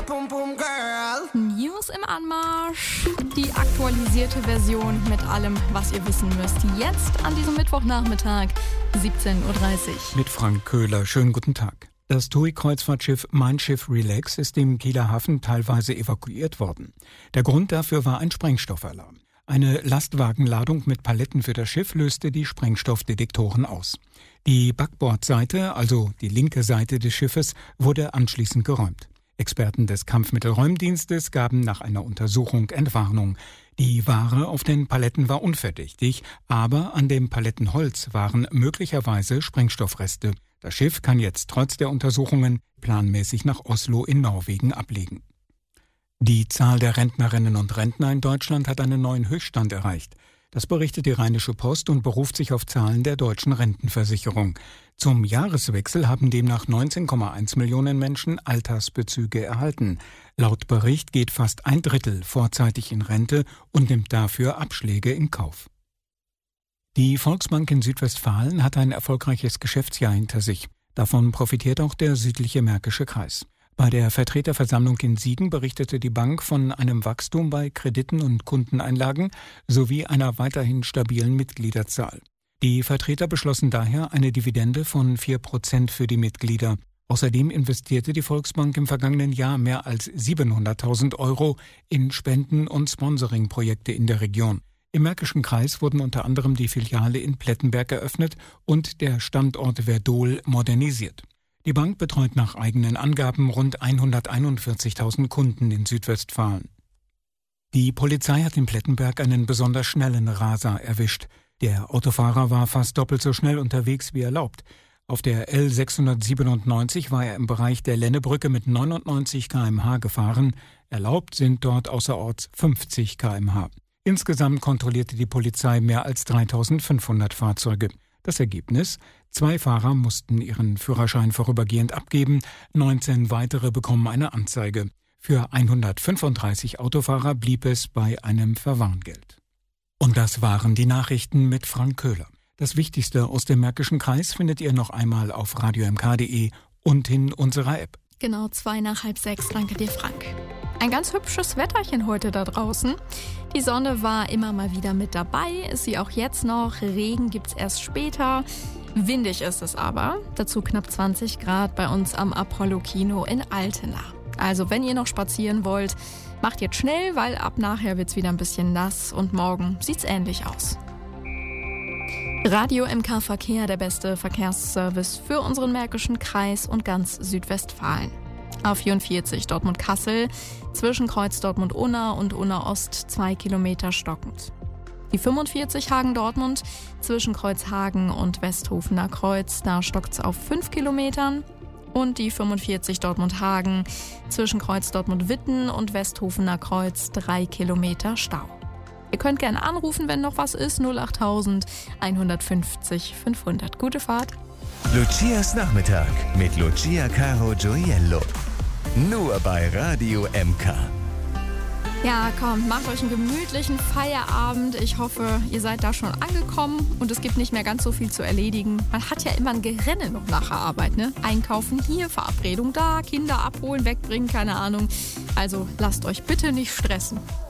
News im Anmarsch. Die aktualisierte Version mit allem, was ihr wissen müsst. Jetzt an diesem Mittwochnachmittag, 17:30 Uhr. Mit Frank Köhler. Schönen guten Tag. Das TUI-Kreuzfahrtschiff Mein Schiff Relax ist im Kieler Hafen teilweise evakuiert worden. Der Grund dafür war ein Sprengstoffalarm. Eine Lastwagenladung mit Paletten für das Schiff löste die Sprengstoffdetektoren aus. Die Backbordseite, also die linke Seite des Schiffes, wurde anschließend geräumt. Experten des Kampfmittelräumdienstes gaben nach einer Untersuchung Entwarnung. Die Ware auf den Paletten war unverdächtig, aber an dem Palettenholz waren möglicherweise Sprengstoffreste. Das Schiff kann jetzt trotz der Untersuchungen planmäßig nach Oslo in Norwegen ablegen. Die Zahl der Rentnerinnen und Rentner in Deutschland hat einen neuen Höchststand erreicht. Das berichtet die Rheinische Post und beruft sich auf Zahlen der deutschen Rentenversicherung. Zum Jahreswechsel haben demnach 19,1 Millionen Menschen Altersbezüge erhalten. Laut Bericht geht fast ein Drittel vorzeitig in Rente und nimmt dafür Abschläge in Kauf. Die Volksbank in Südwestfalen hat ein erfolgreiches Geschäftsjahr hinter sich. Davon profitiert auch der südliche Märkische Kreis. Bei der Vertreterversammlung in Siegen berichtete die Bank von einem Wachstum bei Krediten und Kundeneinlagen sowie einer weiterhin stabilen Mitgliederzahl. Die Vertreter beschlossen daher eine Dividende von 4% für die Mitglieder. Außerdem investierte die Volksbank im vergangenen Jahr mehr als 700.000 € in Spenden- und Sponsoringprojekte in der Region. Im Märkischen Kreis wurden unter anderem die Filiale in Plettenberg eröffnet und der Standort Werdohl modernisiert. Die Bank betreut nach eigenen Angaben rund 141.000 Kunden in Südwestfalen. Die Polizei hat in Plettenberg einen besonders schnellen Raser erwischt. Der Autofahrer war fast doppelt so schnell unterwegs wie erlaubt. Auf der L697 war er im Bereich der Lennebrücke mit 99 km/h gefahren. Erlaubt sind dort außerorts 50 km/h. Insgesamt kontrollierte die Polizei mehr als 3.500 Fahrzeuge. Das Ergebnis: 2 Fahrer mussten ihren Führerschein vorübergehend abgeben, 19 weitere bekommen eine Anzeige. Für 135 Autofahrer blieb es bei einem Verwarngeld. Und das waren die Nachrichten mit Frank Köhler. Das Wichtigste aus dem Märkischen Kreis findet ihr noch einmal auf radiomk.de und in unserer App. Genau 5:45. Danke dir, Frank. Ein ganz hübsches Wetterchen heute da draußen. Die Sonne war immer mal wieder mit dabei, ist sie auch jetzt noch. Regen gibt's erst später. Windig ist es aber. Dazu knapp 20 Grad bei uns am Apollo-Kino in Altena. Also wenn ihr noch spazieren wollt, macht jetzt schnell, weil ab nachher wird's wieder ein bisschen nass und morgen sieht's ähnlich aus. Radio MK Verkehr, der beste Verkehrsservice für unseren Märkischen Kreis und ganz Südwestfalen. A44 Dortmund-Kassel, zwischen Kreuz Dortmund-Unna und Unna-Ost 2 Kilometer stockend. Die 45 Hagen-Dortmund, zwischen Kreuz Hagen und Westhofener Kreuz, da stockt's auf 5 Kilometern. Und die 45 Dortmund-Hagen, zwischen Kreuz Dortmund-Witten und Westhofener Kreuz 3 Kilometer Stau. Ihr könnt gerne anrufen, wenn noch was ist, 08000 150 500. Gute Fahrt. Lucias Nachmittag mit Lucia Caro Gioiello. Nur bei Radio MK. Ja, komm, macht euch einen gemütlichen Feierabend. Ich hoffe, ihr seid da schon angekommen und es gibt nicht mehr ganz so viel zu erledigen. Man hat ja immer ein Gerenne noch nach der Arbeit, ne? Einkaufen hier, Verabredung da, Kinder abholen, wegbringen, keine Ahnung. Also lasst euch bitte nicht stressen.